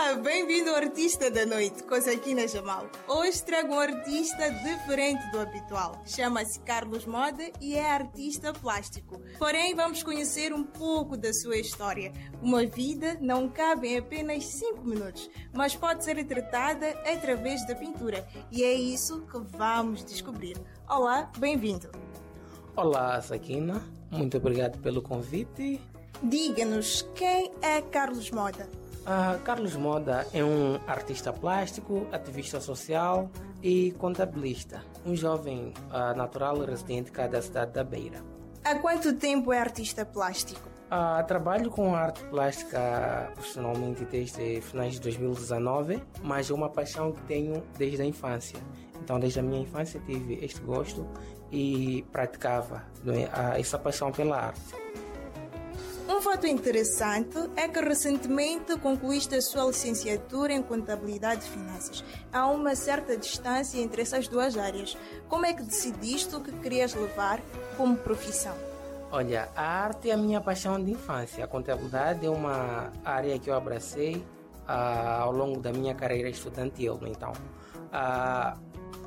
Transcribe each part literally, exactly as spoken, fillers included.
Olá, bem-vindo ao Artista da Noite, com Sakina Jamal. Hoje trago um artista diferente do habitual. Chama-se Carlos Moda e é artista plástico. Porém, vamos conhecer um pouco da sua história. Uma vida não cabe em apenas cinco minutos, mas pode ser tratada através da pintura. E é isso que vamos descobrir. Olá, bem-vindo. Olá, Sakina. Muito obrigado pelo convite. Diga-nos, quem é Carlos Moda? Uh, Carlos Moda é um artista plástico, ativista social e contabilista. Um jovem uh, natural residente cá da cidade da Beira. Há quanto tempo é artista plástico? Uh, trabalho com arte plástica profissionalmente desde finais de dois mil e dezenove, mas é uma paixão que tenho desde a infância. Então, desde a minha infância tive este gosto e praticava, não é, uh, essa paixão pela arte. Um fato interessante é que recentemente concluíste a sua licenciatura em Contabilidade e Finanças. Há uma certa distância entre essas duas áreas. Como é que decidiste o que querias levar como profissão? Olha, a arte é a minha paixão de infância. A contabilidade é uma área que eu abracei uh, ao longo da minha carreira estudantil. Então, uh,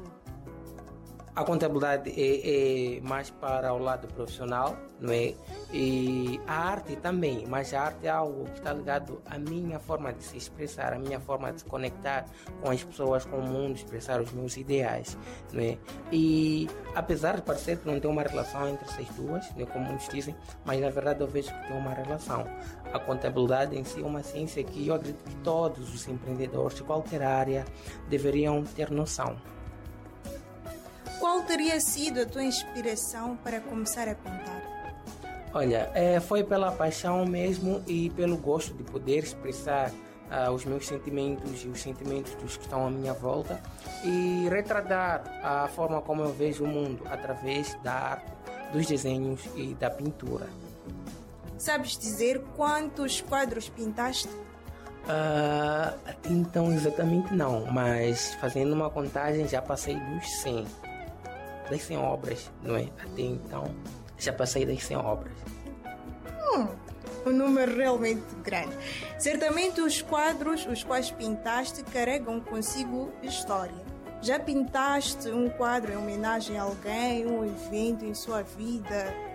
a contabilidade é, é mais para o lado profissional, não é? E a arte também, mas a arte é algo que está ligado à minha forma de se expressar, à minha forma de se conectar com as pessoas, com o mundo, expressar os meus ideais, não é? E apesar de parecer que não tem uma relação entre essas duas, né, como muitos dizem, mas na verdade eu vejo que tem uma relação. A contabilidade em si é uma ciência que eu acredito que todos os empreendedores de qualquer área deveriam ter noção. Qual teria sido a tua inspiração para começar a pintar? Olha, é, foi pela paixão mesmo e pelo gosto de poder expressar uh, os meus sentimentos e os sentimentos dos que estão à minha volta e retratar a forma como eu vejo o mundo através da arte, dos desenhos e da pintura. Sabes dizer quantos quadros pintaste? Uh, então exatamente não, mas fazendo uma contagem já passei dos cem. Das cem obras, não é? Até então já passei das cem obras. Hum, um número realmente grande. Certamente os quadros os quais pintaste carregam consigo história. Já pintaste um quadro em homenagem a alguém, um evento em sua vida?